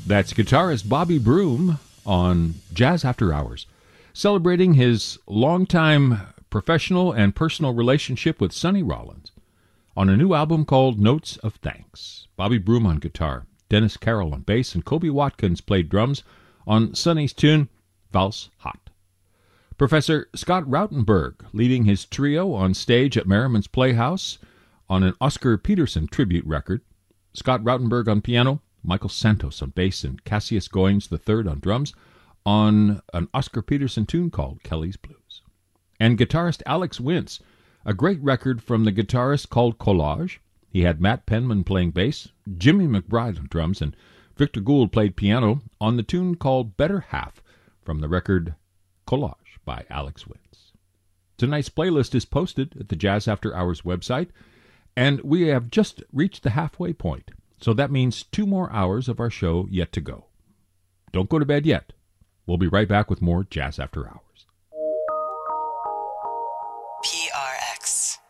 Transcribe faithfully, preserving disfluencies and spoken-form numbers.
That's guitarist Bobby Broom on Jazz After Hours, celebrating his longtime professional and personal relationship with Sonny Rollins on a new album called Notes of Thanks. Bobby Broom on guitar, Dennis Carroll on bass, and Kobe Watkins played drums on Sonny's tune Valse Hot. Professor Scott Rautenberg leading his trio on stage at Merriman's Playhouse on an Oscar Peterson tribute record. Scott Rautenberg on piano, Michael Santos on bass, and Cassius Goins the third on drums on an Oscar Peterson tune called Kelly's Blues. And guitarist Alex Wintz, a great record from the guitarist called Collage. He had Matt Penman playing bass, Jimmy McBride on drums, and Victor Gould played piano on the tune called Better Half from the record Collage by Alex Wintz. Tonight's playlist is posted at the Jazz After Hours website, and we have just reached the halfway point, so that means two more hours of our show yet to go. Don't go to bed yet. We'll be right back with more Jazz After Hours. P R X.